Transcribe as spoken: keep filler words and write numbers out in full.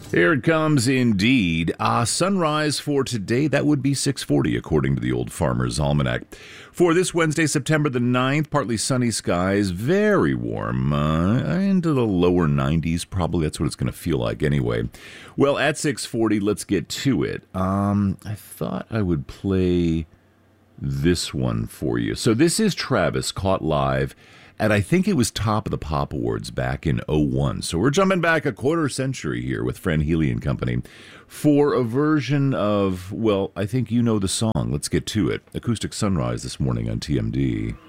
Here it comes indeed. Uh, sunrise for today, that would be six forty according to the Old Farmer's Almanac. For this Wednesday, September the ninth, partly sunny skies, very warm, uh, into the lower nineties, probably that's what it's going to feel like anyway. Well, at six forty, let's get to it. Um, I thought I would play this one for you. So this is Travis, caught live. And I think it was top of the Pop Awards back in oh one. So we're jumping back a quarter century here with Fran Healy and Company for a version of, well, I think you know the song. Let's get to it. Acoustic Sunrise this morning on T M D.